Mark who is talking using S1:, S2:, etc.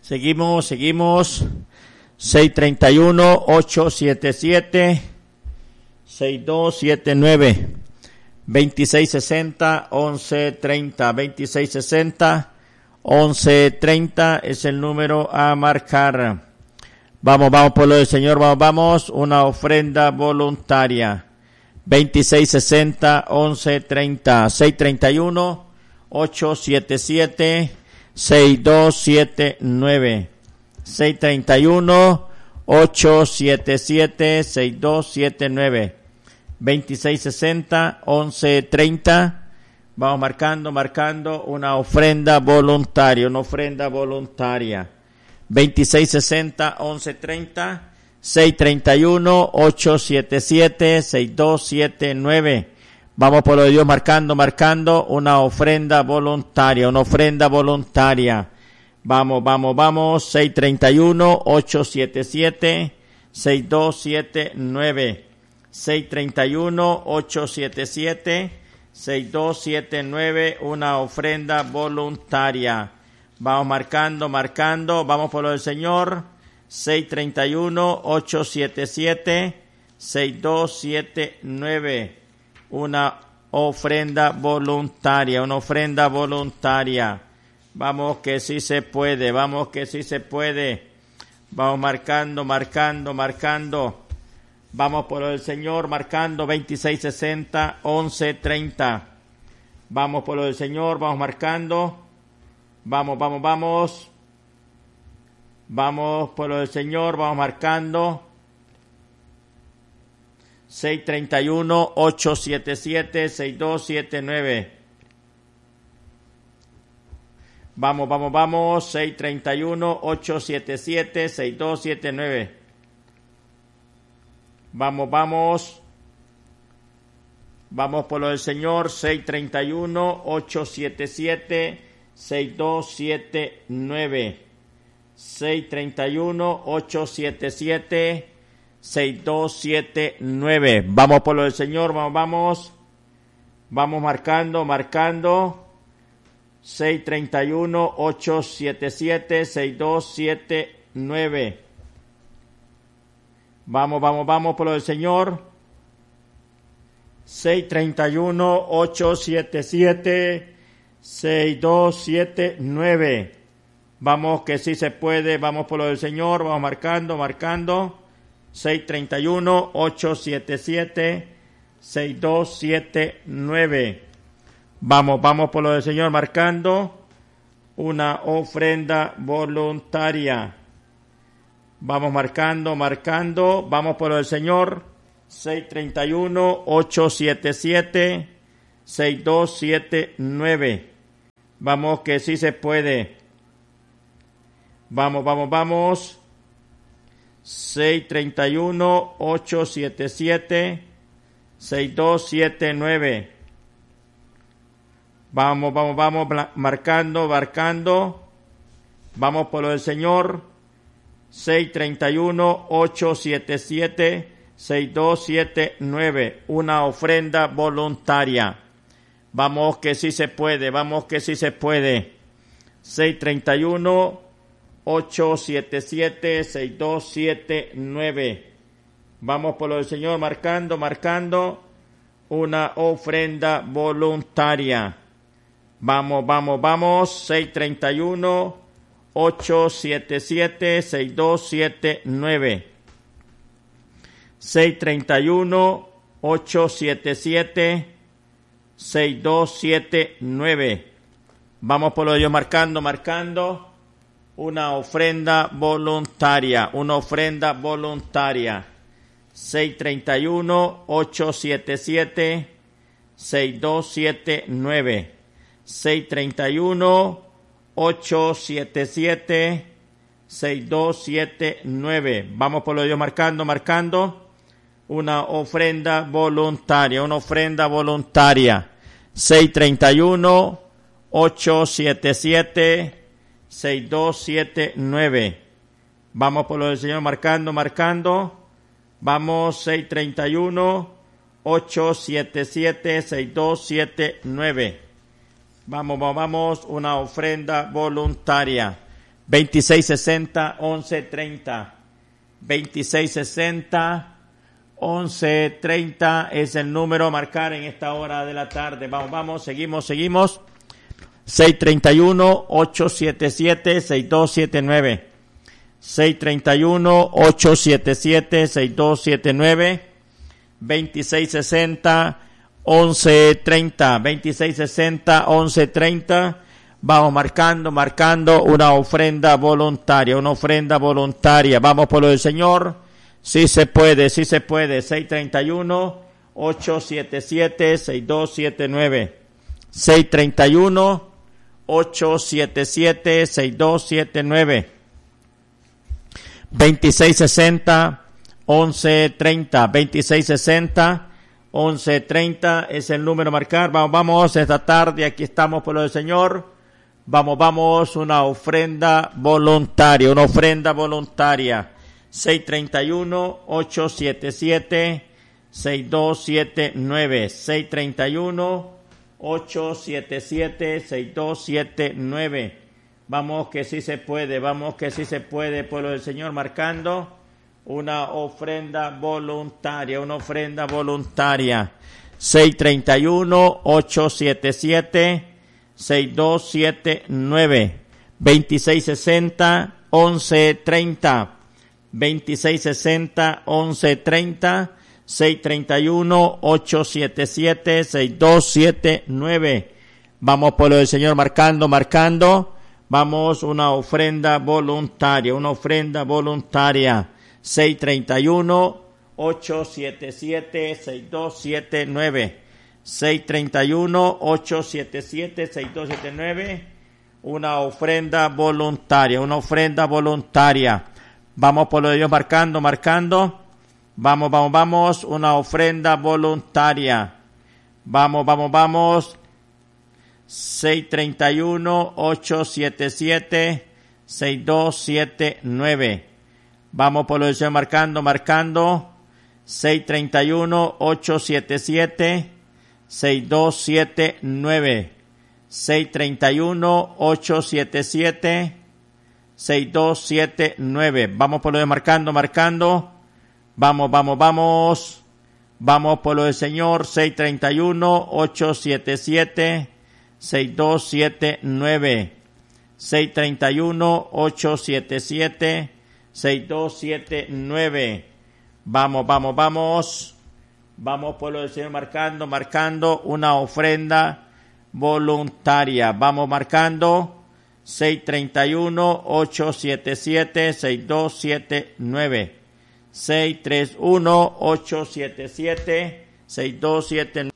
S1: Seguimos. 631-877-6279. 2660-1130. 2660-1130 es el número a marcar. Vamos, pueblo del Señor, vamos. Una ofrenda voluntaria. 2660-1130. 631-877-6279. 631-877-6279. 2660-1130. Vamos marcando una ofrenda voluntaria. 2660-1130. 631-877-6279. Vamos, pueblo de Dios, marcando una ofrenda voluntaria. Vamos. 631-877-6279. 631-877-6279. Una ofrenda voluntaria. Vamos marcando. Vamos, pueblo del Señor. 631-877-6279. Una ofrenda voluntaria. Vamos que sí se puede. Vamos marcando. Vamos por el Señor, marcando 2660-1130. Vamos por el Señor, vamos marcando. Vamos. Vamos por el Señor, vamos marcando. 631-877-6279. Vamos. 631-877-6279. Vamos. Vamos por lo del Señor. 631-877-6279. 631-877-6279. Vamos por lo del Señor. Vamos. Vamos marcando. 631-877-6279. Vamos por lo del Señor. 631-877-6279. Vamos que sí se puede. Vamos por lo del Señor. Vamos marcando. 631-877-6279. Vamos por lo del Señor, marcando una ofrenda voluntaria. Vamos marcando. Vamos por lo del Señor. 631-877-6279. Vamos que sí se puede. Vamos. 631-877-6279. Vamos, marcando. Vamos por lo del Señor. 631-877-6279. Una ofrenda voluntaria. Vamos que sí se puede. 631-877-6279. Vamos por lo del Señor, marcando una ofrenda voluntaria. Vamos. 631-877-6279. 631-877-6279. Vamos por lo de Dios, marcando una ofrenda voluntaria. 631-877-6279. 631-877-6279. Vamos por lo de Dios, marcando una ofrenda voluntaria. 631-877-6279. Vamos por lo del Señor, marcando. Vamos, 631-877-6279. Vamos, una ofrenda voluntaria. 2660-1130. 2660-1130 es el número a marcar en esta hora de la tarde. Vamos, seguimos. 631-877-6279. 631-877-6279. 2660-1130. 2660-1130. Vamos marcando una ofrenda voluntaria. Vamos por lo del Señor. Sí se puede. 631-877-6279. 631-877-6279. 2660-1130. 2660-1130 es el número a marcar. Vamos esta tarde. Aquí estamos por lo del Señor. Vamos, una ofrenda voluntaria. 631-877-6279. 631-877-6279. Vamos que sí se puede, pueblo del Señor, marcando una ofrenda voluntaria. 631-877-6279. 2660-1130. 2660-1130. 631-877-6279. Vamos, pueblo del Señor, marcando. Vamos, una ofrenda voluntaria. 631-877-6279. 631-877-6279. Una ofrenda voluntaria. Vamos, pueblo de Dios, marcando. Vamos, una ofrenda voluntaria. Vamos. 631-877-6279. Vamos por lo del Señor, marcando. 631-877-6279. 631-877-6279. Vamos por lo de marcando. Vamos. Vamos por lo del Señor. 631-877-6279. 631-877-6279. Vamos. Vamos, pueblo del Señor, marcando una ofrenda voluntaria. Vamos marcando 631-877-6279. 631-877-6279.